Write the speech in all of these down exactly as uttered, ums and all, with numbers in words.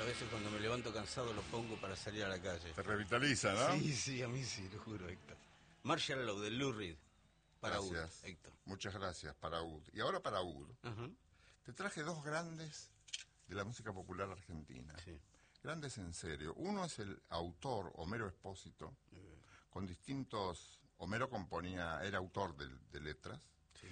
a veces cuando me levanto cansado lo pongo para salir a la calle. Te revitaliza, ¿no? Sí, sí, a mí sí, lo juro, Héctor. Marshall Lowe, de Lou Reed. Para Gracias, Ud, Héctor. Muchas gracias, para Ud. Y ahora para Ud. Uh-huh. Te traje dos grandes de la música popular argentina. Sí. Grandes en serio. Uno es el autor Homero Expósito, uh-huh. con distintos... Homero componía, era autor de, de letras, sí.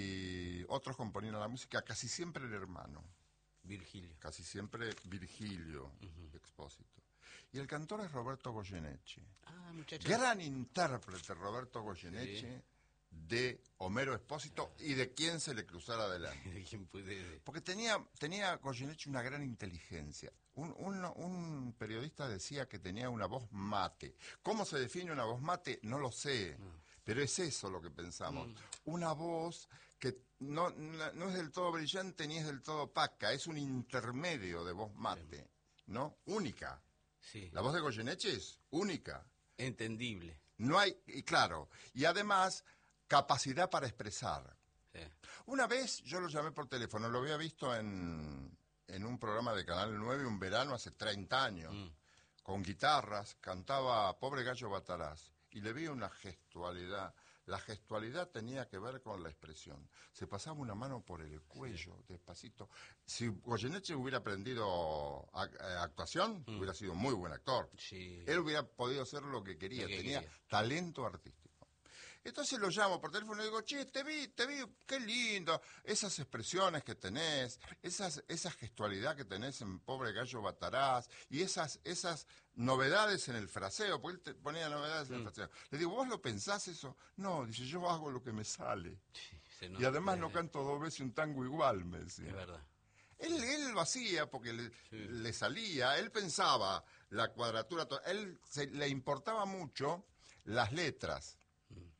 y otros componían la música, casi siempre el hermano. Virgilio. Casi siempre Virgilio uh-huh. Expósito. Y el cantor es Roberto Goyeneche. Ah, muchacho. Gran intérprete Roberto Goyeneche, sí. de Homero Expósito y de quien se le cruzara adelante. De quien puede. Porque tenía, tenía Goyeneche una gran inteligencia. Un, un, un periodista decía que tenía una voz mate. ¿Cómo se define una voz mate? No lo sé. No. Pero es eso lo que pensamos. Mm. Una voz que no, no, no es del todo brillante ni es del todo opaca. Es un intermedio de voz mate, sí. ¿no? Única. Sí. La voz de Goyeneche es única. Entendible. No hay, y claro, y además capacidad para expresar. Sí. Una vez yo lo llamé por teléfono, lo había visto en, en un programa de Canal nueve un verano hace treinta años, mm. con guitarras, cantaba Pobre Gallo Bataraz, y le vi una gestualidad. La gestualidad tenía que ver con la expresión. Se pasaba una mano por el cuello, sí. despacito. Si Goyeneche hubiera aprendido a, a actuación, mm. hubiera sido muy buen actor. Sí. Él hubiera podido hacer lo que quería, lo que tenía quería. talento artístico. Entonces lo llamo por teléfono y digo, che, te vi, te vi, qué lindo, esas expresiones que tenés, esas, esa gestualidad que tenés en Pobre Gallo Bataraz, y esas, esas novedades en el fraseo, porque él te ponía novedades mm. en el fraseo. Le digo, ¿vos lo pensás eso? No, dice, yo hago lo que me sale. Sí, y además no canto dos veces un tango igual, me decía. Es verdad. Él, él lo hacía porque le, sí. le salía, él pensaba la cuadratura, él se, le importaba mucho las letras. Mm.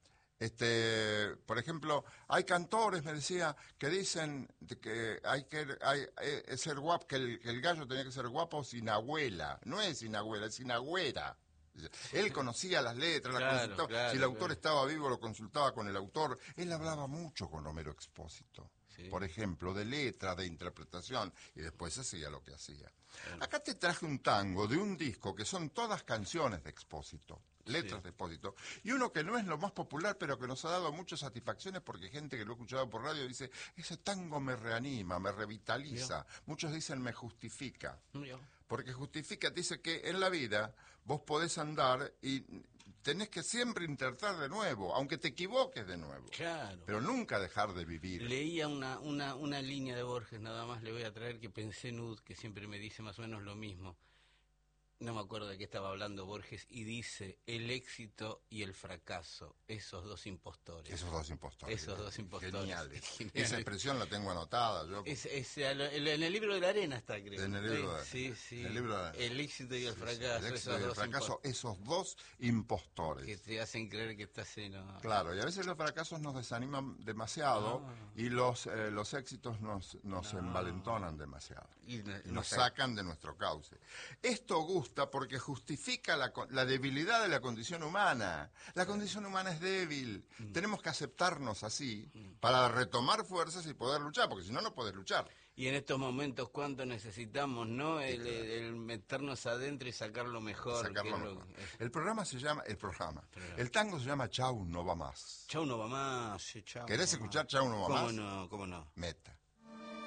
Este, por ejemplo, hay cantores, me decía, que dicen que hay que hay, hay, ser guapo, que el, que el gallo tenía que ser guapo sin abuela. No es sin abuela, es sin agüera. Él conocía las letras, las claro, consultaba. Claro, si el autor claro. estaba vivo, lo consultaba con el autor. Él hablaba mucho con Homero Expósito. Sí. Por ejemplo, de letra, de interpretación, y después hacía lo que hacía. Bueno. Acá te traje un tango de un disco que son todas canciones de Expósito, letras sí. de Expósito, y uno que no es lo más popular, pero que nos ha dado muchas satisfacciones, porque gente que lo ha escuchado por radio dice, ese tango me reanima, me revitaliza. ¿Yo? Muchos dicen me justifica. ¿Yo? Porque justifica, dice que en la vida vos podés andar y tenés que siempre intentar de nuevo, aunque te equivoques de nuevo. Claro. Pero nunca dejar de vivir. Leía una, una, una línea de Borges, nada más le voy a traer, que pensé en Ud, que siempre me dice más o menos lo mismo. No me acuerdo de qué estaba hablando Borges, y dice, el éxito y el fracaso, esos dos impostores. Esos dos impostores. Esos dos impostores. Geniales. Geniales. Esa expresión la tengo anotada. Yo... Es, es, en el libro de la arena está, creo. En el libro de, sí, sí. En el, libro de el éxito y el sí, fracaso. Sí. El éxito esos y el dos fracaso, esos dos impostores. Que te hacen creer que estás en... No. Claro, y a veces los fracasos nos desaniman demasiado no. y los eh, los éxitos nos, nos no. envalentonan demasiado. Y, no, y nos sacan de nuestro cauce. Esto gusta porque justifica la, la debilidad de la condición humana. La condición humana es débil. Mm. Tenemos que aceptarnos así mm. para retomar fuerzas y poder luchar, porque si no, no podés luchar. Y en estos momentos, ¿cuánto necesitamos, no? El, sí, claro. el, el meternos adentro y sacar lo mejor. Sacar lo mejor. Lo, es... El programa se llama, el programa, programa. El tango se llama Chau, no va más. Chau, no va más, sí, chau. ¿Querés no escuchar más. Chau, no va ¿Cómo más? ¿Cómo no? ¿Cómo no? Meta.